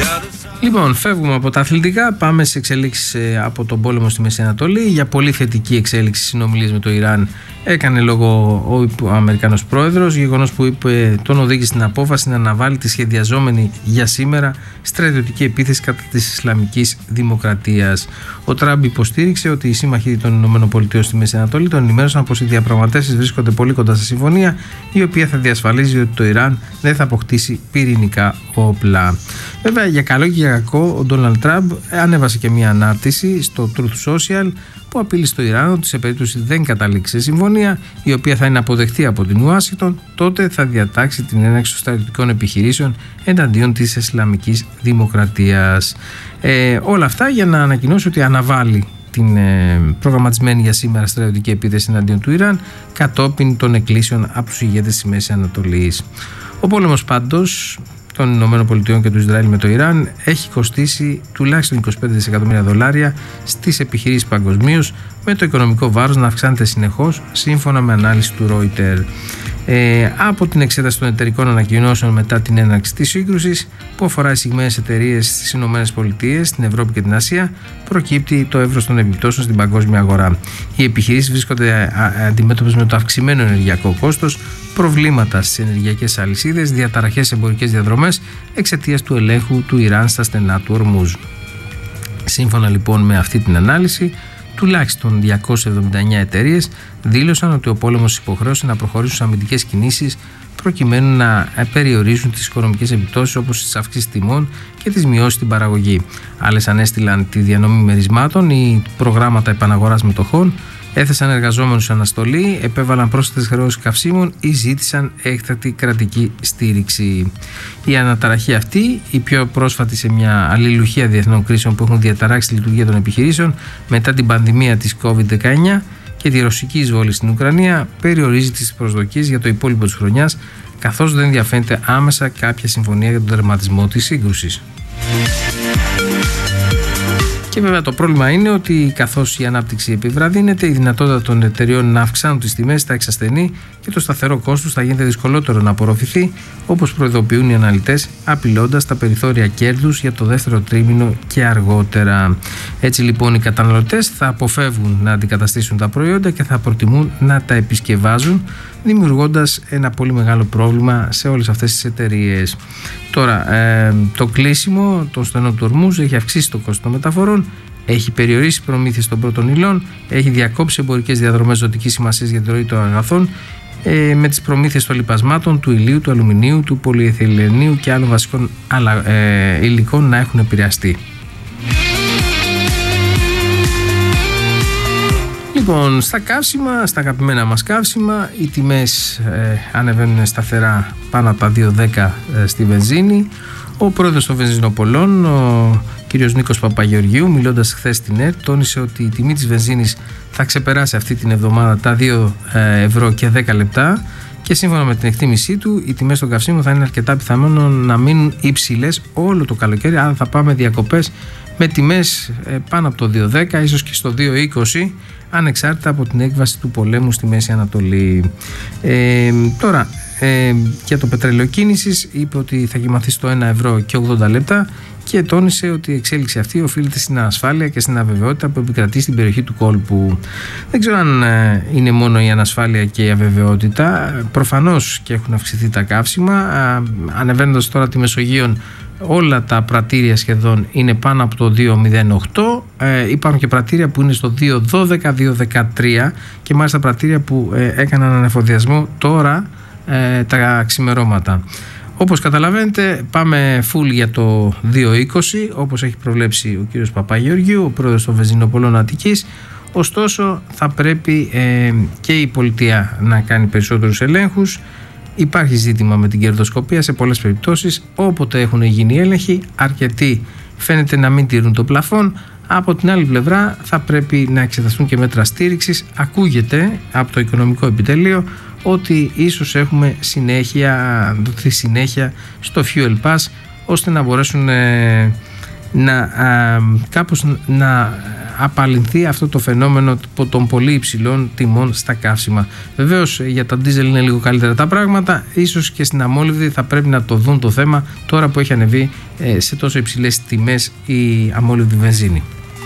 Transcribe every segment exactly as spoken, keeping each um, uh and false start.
Λοιπόν, φεύγουμε από τα αθλητικά, πάμε σε εξέλιξεις από τον πόλεμο στη Μέση Ανατολή. Για πολύ θετική εξέλιξη συνομιλίες με το Ιράν έκανε λόγο ο Αμερικανός πρόεδρος, γεγονός που είπε τον οδήγησε στην απόφαση να αναβάλει τη σχεδιαζόμενη για σήμερα στρατιωτική επίθεση κατά της Ισλαμικής Δημοκρατίας. Ο Τραμπ υποστήριξε ότι οι σύμμαχοι των ΗΠΑ στη Μέση Ανατολή τον ενημέρωσαν πως οι διαπραγματεύσεις βρίσκονται πολύ κοντά στη συμφωνία, η οποία θα διασφαλίζει ότι το Ιράν δεν θα αποκτήσει πυρηνικά όπλα. Βέβαια, για καλό και για κακό, ο Ντόναλντ Τραμπ ανέβασε και μια ανάρτηση στο Truth Social που απειλεί στο Ιράν ότι σε περίπτωση δεν καταλήξει σε συμφωνία, η οποία θα είναι αποδεκτή από την Ουάσιγκτον, τότε θα διατάξει την έναρξη των στρατιωτικών επιχειρήσεων εναντίον της Ισλαμικής Δημοκρατίας. Ε, όλα αυτά για να ανακοινώσει ότι αναβάλει την ε, προγραμματισμένη για σήμερα στρατιωτική επίθεση εναντίον του Ιράν κατόπιν των εκκλήσεων από τους ηγέτες της Μέσης Ανατολής. Ο πόλεμος πάντως των ΗΠΑ και του Ισραήλ με το Ιράν έχει κοστίσει τουλάχιστον είκοσι πέντε δισεκατομμύρια δολάρια στις επιχειρήσεις παγκοσμίως, με το οικονομικό βάρος να αυξάνεται συνεχώς, σύμφωνα με ανάλυση του Reuters. Ε, από την εξέταση των εταιρικών ανακοινώσεων μετά την έναρξη της σύγκρουσης, που αφορά εισηγμένες εταιρείες στις ΗΠΑ, στην Ευρώπη και την Ασία, προκύπτει το εύρος των επιπτώσεων στην παγκόσμια αγορά. Οι επιχειρήσεις βρίσκονται αντιμέτωπες με το αυξημένο ενεργειακό κόστος, προβλήματα στις ενεργειακές αλυσίδες, διαταραχές σε εμπορικές διαδρομές εξαιτίας του ελέγχου του Ιράν στα στενά του Ορμούζ. Σύμφωνα λοιπόν με αυτή την ανάλυση, τουλάχιστον διακόσιες εβδομήντα εννέα εταιρείες δήλωσαν ότι ο πόλεμος υποχρέωσε να προχωρήσουν σε αμυντικές κινήσεις προκειμένου να περιορίσουν τις οικονομικές επιπτώσεις, όπως τις αυξήσεις τιμών και τις μειώσεις στην παραγωγή. Άλλες ανέστηλαν τη διανομή μερισμάτων ή προγράμματα επαναγοράς μετοχών, έθεσαν εργαζόμενους σε αναστολή, επέβαλαν πρόσθετες χρεώσεις καυσίμων ή ζήτησαν έκτακτη κρατική στήριξη. Η αναταραχή αυτή, η πιο πρόσφατη σε μια αλληλουχία διεθνών κρίσεων που έχουν διαταράξει τη λειτουργία των επιχειρήσεων μετά την πανδημία της κόβιντ δεκαεννιά και τη ρωσική εισβολή στην Ουκρανία, περιορίζει τις προσδοκίες για το υπόλοιπο της χρονιάς, καθώς δεν διαφαίνεται άμεσα κάποια συμφωνία για τον τερματισμό της σύγκρουσης. Και βέβαια το πρόβλημα είναι ότι καθώς η ανάπτυξη επιβραδύνεται, η δυνατότητα των εταιριών να αυξάνουν τις τιμές θα εξασθενεί και το σταθερό κόστος θα γίνεται δυσκολότερο να απορροφηθεί, όπως προειδοποιούν οι αναλυτές, απειλώντας τα περιθώρια κέρδους για το δεύτερο τρίμηνο και αργότερα. Έτσι λοιπόν οι καταναλωτές θα αποφεύγουν να αντικαταστήσουν τα προϊόντα και θα προτιμούν να τα επισκευάζουν, δημιουργώντας ένα πολύ μεγάλο πρόβλημα σε όλες αυτές τις εταιρείες. Τώρα, ε, το κλείσιμο των στενών του Ορμούζ έχει αυξήσει το κόστος των μεταφορών, έχει περιορίσει προμήθειες των πρώτων υλών, έχει διακόψει εμπορικές διαδρομές ζωτικής σημασίας για την ροή των αγαθών, ε, με τις προμήθειες των λιπασμάτων, του ηλίου, του αλουμινίου, του πολυεθυλενίου και άλλων βασικών άλλα, ε, υλικών να έχουν επηρεαστεί. Λοιπόν, στα καύσιμα, στα αγαπημένα μας καύσιμα, οι τιμές ε, ανεβαίνουν σταθερά πάνω από τα δύο δέκα ε, στη βενζίνη. Ο πρόεδρος των βενζινοπολών, ο κ. Νίκος Παπαγεωργίου, μιλώντας χθες στην ΕΡΤ, τόνισε ότι η τιμή της βενζίνης θα ξεπεράσει αυτή την εβδομάδα τα δύο ευρώ και δέκα λεπτά και σύμφωνα με την εκτίμησή του, οι τιμές των καυσίμων θα είναι αρκετά πιθανό να μείνουν υψηλές όλο το καλοκαίρι, άρα θα πάμε διακοπές με τιμές πάνω από το δύο δέκα, ίσως και στο δύο είκοσι, ανεξάρτητα από την έκβαση του πολέμου στη Μέση Ανατολή. Ε, τώρα, ε, για το πετρέλαιο κίνησης είπε ότι θα κοιμαθεί στο ένα ευρώ και ογδόντα λεπτά και τόνισε ότι η εξέλιξη αυτή οφείλεται στην ανασφάλεια και στην αβεβαιότητα που επικρατεί στην περιοχή του κόλπου. Δεν ξέρω αν ε, είναι μόνο η ανασφάλεια και η αβεβαιότητα. Προφανώς και έχουν αυξηθεί τα καύσιμα. Ε, ανεβαίνοντας τώρα τη Μεσογείον, όλα τα πρατήρια σχεδόν είναι πάνω από το δύο μηδέν οκτώ. Ε, υπάρχουν και πρατήρια που είναι στο δύο δώδεκα, δύο δεκατρία και μάλιστα πρατήρια που ε, έκαναν ανεφοδιασμό τώρα ε, τα ξημερώματα. Όπως καταλαβαίνετε, πάμε full για το δύο είκοσι, όπως έχει προβλέψει ο κύριος Παπαγεωργίου, ο πρόεδρος των βενζινοπολών Αττικής. Ωστόσο, θα πρέπει ε, και η πολιτεία να κάνει περισσότερους ελέγχους. Υπάρχει ζήτημα με την κερδοσκοπία σε πολλές περιπτώσεις. Όποτε έχουν γίνει έλεγχοι, αρκετοί φαίνεται να μην τηρούν το πλαφόν. Από την άλλη πλευρά, θα πρέπει να εξεταστούν και μέτρα στήριξης. Ακούγεται από το οικονομικό επιτελείο ότι ίσως έχουμε συνέχεια, δοθεί συνέχεια στο Fuel Pass, ώστε να μπορέσουν ε, να α, κάπως να απαλληλθεί αυτό το φαινόμενο των πολύ υψηλών τιμών στα καύσιμα. Βεβαίως για τα ντίζελ είναι λίγο καλύτερα τα πράγματα, ίσως και στην αμόλυβδη θα πρέπει να το δουν το θέμα τώρα που έχει ανεβεί σε τόσο υψηλές τιμές η αμόλυβδη βενζίνη.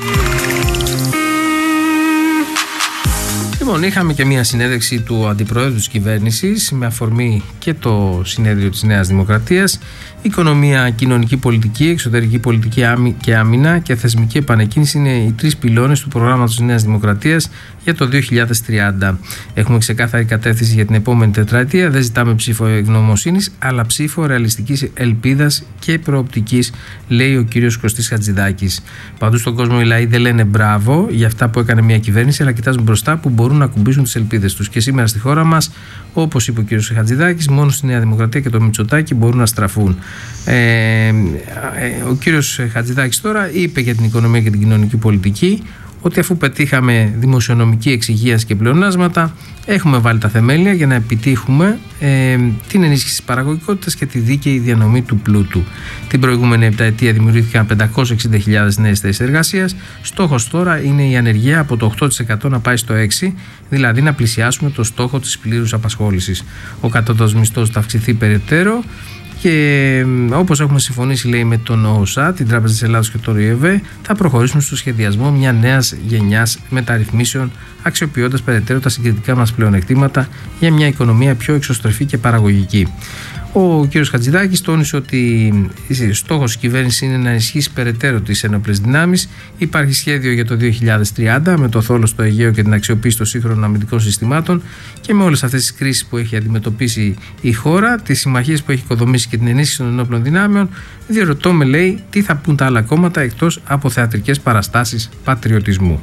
Λοιπόν, είχαμε και μια συνέντευξη του Αντιπροέδρου της κυβέρνησης με αφορμή και το συνέδριο της Νέας Δημοκρατίας. Οικονομία, κοινωνική πολιτική, εξωτερική πολιτική και άμυνα και θεσμική επανεκκίνηση είναι οι τρεις πυλώνες του προγράμματος της Νέας Δημοκρατίας για το δύο χιλιάδες τριάντα. Έχουμε ξεκάθαρη κατεύθυνση για την επόμενη τετραετία. Δεν ζητάμε ψήφο ευγνωμοσύνης, αλλά ψήφο ρεαλιστικής ελπίδας και προοπτικής, λέει ο κύριος Κωστής Χατζηδάκης. Παντού στον κόσμο οι λαοί δεν λένε μπράβο για αυτά που έκανε μια κυβέρνηση, αλλά κοιτάζουν μπροστά που μπορούν να ακουμπήσουν τις ελπίδες τους. Και σήμερα στη χώρα μας, όπως είπε ο κύριος Χατζηδάκης, μόνο στη Νέα Δημοκρατία και το Μητσοτάκη μπορούν να στραφούν. Ε, ε, ο κύριος Χατζηδάκης τώρα είπε για την οικονομία και την κοινωνική πολιτική ότι αφού πετύχαμε δημοσιονομική εξυγίαση και πλεονάσματα, έχουμε βάλει τα θεμέλια για να επιτύχουμε ε, την ενίσχυση της παραγωγικότητας και τη δίκαιη διανομή του πλούτου. Την προηγούμενη επταετία δημιουργήθηκαν πεντακόσιες εξήντα χιλιάδες νέες θέσεις εργασίας. Στόχος τώρα είναι η ανεργία από το οκτώ τοις εκατό να πάει στο έξι τοις εκατό, δηλαδή να πλησιάσουμε το στόχο της πλήρους απασχόλησης. Ο κατώτατος μισθός θα αυξηθεί περαιτέρω. Και όπως έχουμε συμφωνήσει, λέει, με τον ΟΣΑ, την Τράπεζα της Ελλάδας και το ΡΙΕΒΕ, θα προχωρήσουμε στο σχεδιασμό μια νέας γενιάς μεταρρυθμίσεων, αξιοποιώντας περαιτέρω τα συγκριτικά μας πλεονεκτήματα για μια οικονομία πιο εξωστρεφή και παραγωγική. Ο κ. Χατζηδάκης τόνισε ότι στόχος της κυβέρνησης είναι να ενισχύσει περαιτέρω τις ενόπλες δυνάμεις. Υπάρχει σχέδιο για το δύο χιλιάδες τριάντα με το θόλο στο Αιγαίο και την αξιοποίηση των σύγχρονων αμυντικών συστημάτων, και με όλες αυτές τις κρίσεις που έχει αντιμετωπίσει η χώρα, τις συμμαχίες που έχει οικοδομήσει και την ενίσχυση των ενόπλων δυνάμεων, διερωτώ με, λέει, τι θα πούν τα άλλα κόμματα εκτός από θεατρικές παραστάσεις πατριωτισμού.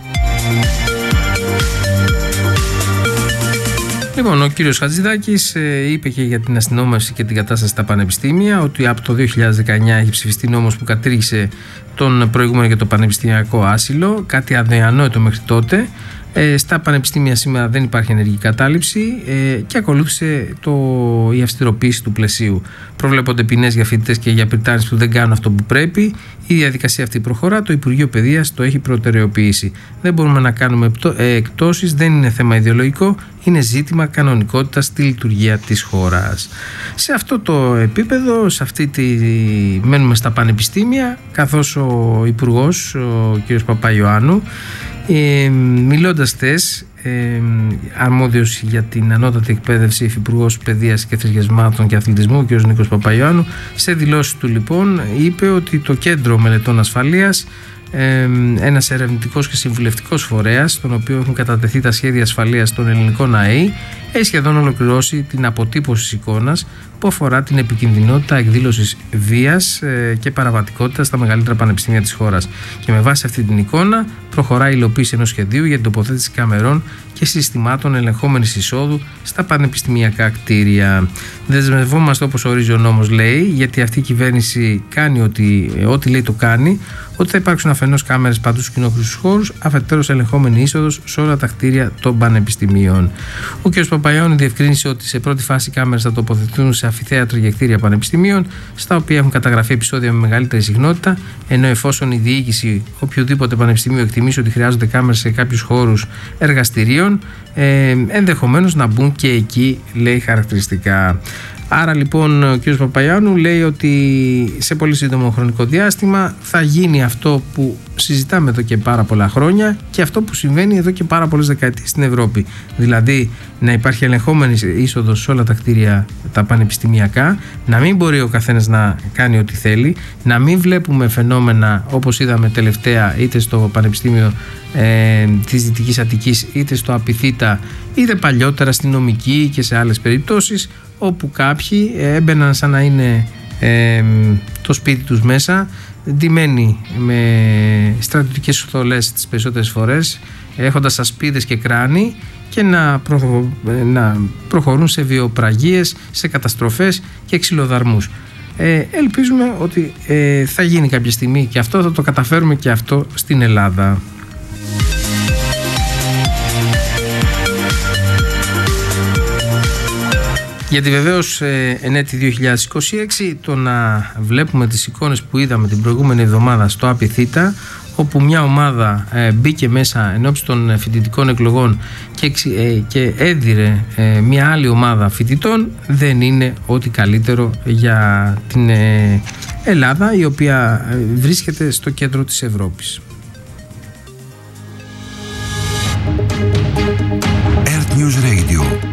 Λοιπόν, ο κύριος Χατζηδάκης ε, είπε και για την αστυνόμευση και την κατάσταση στα πανεπιστήμια, ότι από το δύο χιλιάδες δεκαεννιά έχει ψηφιστεί νόμος που κατήργησε τον προηγούμενο και το πανεπιστημιακό άσυλο, κάτι αδιανόητο μέχρι τότε. Ε, στα πανεπιστήμια σήμερα δεν υπάρχει ενεργή κατάληψη ε, και ακολούθησε το, η αυστηροποίηση του πλαισίου. Προβλέπονται ποινές για φοιτητές και για πριτάνες που δεν κάνουν αυτό που πρέπει. Η διαδικασία αυτή προχωρά. Το Υπουργείο Παιδείας το έχει προτεραιοποιήσει. Δεν μπορούμε να κάνουμε εκτόσεις, δεν είναι θέμα ιδεολογικό, είναι ζήτημα κανονικότητας στη λειτουργία της χώρας. Σε αυτό το επίπεδο, σε αυτή τη... μένουμε στα πανεπιστήμια, καθώς ο Υπουργός, ο κ. Παπαϊωάννου, Ε, μιλώντας χθες, ε, αρμόδιος για την ανώτατη εκπαίδευση, Υφυπουργός Παιδείας και Θρησκευμάτων και Αθλητισμού, ο κ. Νίκος Παπαϊωάννου, σε δηλώσεις του λοιπόν είπε ότι το Κέντρο Μελετών Ασφαλείας, ε, ένας ερευνητικός και συμβουλευτικός φορέας, στον οποίο έχουν κατατεθεί τα σχέδια ασφαλείας των ελληνικών ΑΕΗ, έχει σχεδόν ολοκληρώσει την αποτύπωση της εικόνας που αφορά την επικινδυνότητα εκδήλωσης βίας ε, και παραβατικότητας στα μεγαλύτερα πανεπιστήμια της χώρας. Και με βάση αυτή την εικόνα προχωράει η υλοποίηση ενός σχεδίου για την τοποθέτηση καμερών και συστημάτων ελεγχόμενης εισόδου στα πανεπιστημιακά κτίρια. Δεσμευόμαστε, όπως ορίζει ο νόμος, λέει, γιατί αυτή η κυβέρνηση κάνει ό,τι, ό,τι λέει το κάνει, ότι θα υπάρξουν αφενός κάμερες παντού στους κοινόχρηστους χώρους, αφετέρους ελεγχόμενη είσοδος σε όλα τα κτίρια των πανεπιστημίων. Ο κ. Παπαϊωάννου διευκρίνησε ότι σε πρώτη φάση οι κάμερες θα τοποθετηθούν σε αμφιθέατρα και κτίρια πανεπιστημίων, στα οποία έχουν καταγραφεί επεισόδια με μεγαλύτερη συχνότητα, ενώ εφόσον η διοίκηση οποιοδήποτε πανεπιστημίου εκτιμήσει ότι χρειάζονται κάμερες σε κάποιους χώρους εργαστηρίων, ε, ενδεχομένως να μπουν και εκεί, λέει, χαρακτηριστικά. Άρα λοιπόν ο κ. Παπαϊωάννου λέει ότι σε πολύ σύντομο χρονικό διάστημα θα γίνει αυτό που συζητάμε εδώ και πάρα πολλά χρόνια και αυτό που συμβαίνει εδώ και πάρα πολλές δεκαετίες στην Ευρώπη. Δηλαδή να υπάρχει ελεγχόμενη είσοδος σε όλα τα κτίρια τα πανεπιστημιακά, να μην μπορεί ο καθένας να κάνει ό,τι θέλει, να μην βλέπουμε φαινόμενα όπως είδαμε τελευταία είτε στο Πανεπιστήμιο ε, της Δυτικής Αττικής είτε στο Απιθύτα είτε παλιότερα στη Νομική και σε άλλες περιπτώσεις, όπου κάποιοι έμπαιναν σαν να είναι ε, το σπίτι τους μέσα, ντυμένοι με στρατιωτικές στολές τις περισσότερες φορές, έχοντας ασπίδες και κράνη, και να, προ, να προχωρούν σε βιοπραγίες, σε καταστροφές και ξυλοδαρμούς. Ε, ελπίζουμε ότι ε, θα γίνει κάποια στιγμή και αυτό, θα το καταφέρουμε και αυτό στην Ελλάδα. Γιατί βεβαίως ε, εν έτη δύο χιλιάδες είκοσι έξι το να βλέπουμε τις εικόνες που είδαμε την προηγούμενη εβδομάδα στο ΑΠΗ Θήτα, όπου μια ομάδα ε, μπήκε μέσα ενώπιση των φοιτητικών εκλογών και, ε, και έδιρε ε, μια άλλη ομάδα φοιτητών, δεν είναι ό,τι καλύτερο για την ε, Ελλάδα, η οποία ε, βρίσκεται στο κέντρο της Ευρώπης.